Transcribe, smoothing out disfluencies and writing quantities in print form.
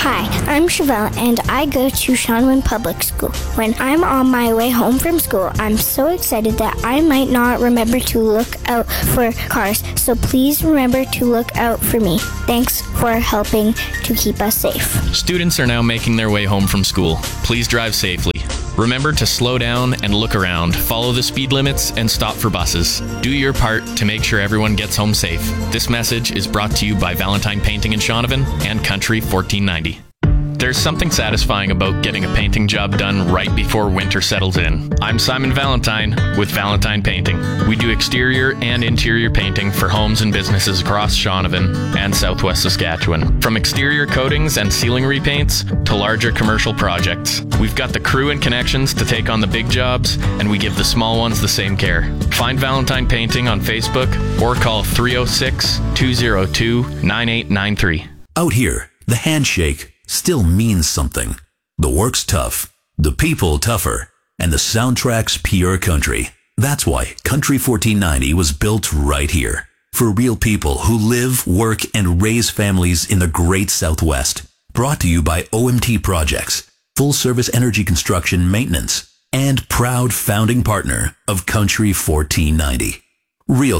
Hi, I'm Chevelle, and I go to Shaunavon Public School. When I'm on my way home from school, I'm so excited that I might not remember to look out for cars, so please remember to look out for me. Thanks for helping to keep us safe. Students are now making their way home from school. Please drive safely. Remember to slow down and look around, follow the speed limits, and stop for buses. Do your part to make sure everyone gets home safe. This message is brought to you by Valentine Painting in Shaunavon and Country 1490. There's something satisfying about getting a painting job done right before winter settles in. I'm Simon Valentine with Valentine Painting. We do exterior and interior painting for homes and businesses across Shaunavon and southwest Saskatchewan. From exterior coatings and ceiling repaints to larger commercial projects. We've got the crew and connections to take on the big jobs, and we give the small ones the same care. Find Valentine Painting on Facebook or call 306-202-9893. Out here, the handshake still means something. The work's tough, the people tougher, and the soundtrack's pure country. That's why Country 1490 was built right here. For real people who live, work, and raise families in the great Southwest. Brought to you by OMT Projects, full service energy construction maintenance, and proud founding partner of Country 1490. Real